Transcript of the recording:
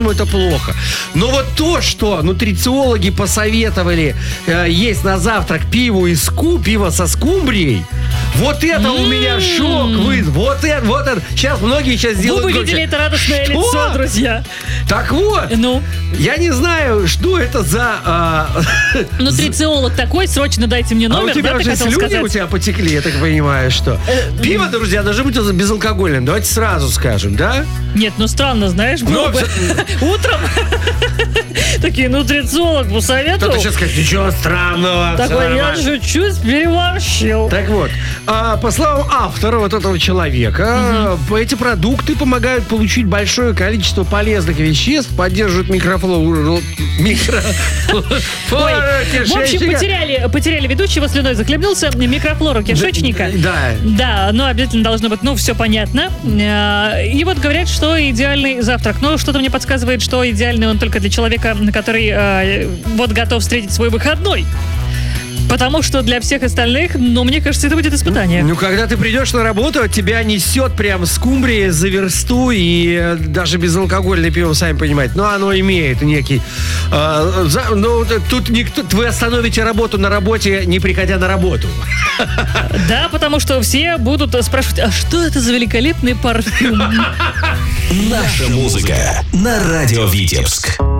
это плохо. Но вот то, что нутрициологи посоветовали есть на завтрак пиво со скумбрией, вот это у меня шок. Вот это. Сейчас многие сделают. Вы увидели это радостное лицо, друзья. Так вот, я не знаю, что это за... Нутрициолог такой, срочно дайте мне номер. А у тебя уже слюни у тебя потекли, я так понимаю, что... Пиво, друзья, должно быть безалкогольным. Давайте сразу скажем, да? Нет, странно, знаешь, было бы утром такие, нутрициолог посоветовал. Кто-то сейчас скажет, ничего странного. Такой, я чуть-чуть переборщил. Так вот, по словам автора вот этого человека, эти продукты помогают получить большое количество полезных веществ, поддерживают микрофлору в общем, потеряли ведущего, слюной захлебнулся, микрофлору кишечника. Да, обязательно должно быть, все понятно. И вот говорят, что идеальный завтрак. Но что-то мне подсказывает, что идеальный он только для человека, который готов встретить свой выходной. Потому что для всех остальных, мне кажется, это будет испытание. Когда ты придешь на работу, тебя несет прям скумбрией за версту, и даже безалкогольное пиво, сами понимаете, оно имеет некий... тут вы остановите работу на работе, не приходя на работу. Да, потому что все будут спрашивать, а что это за великолепный парфюм? Наша музыка на радио Витебск.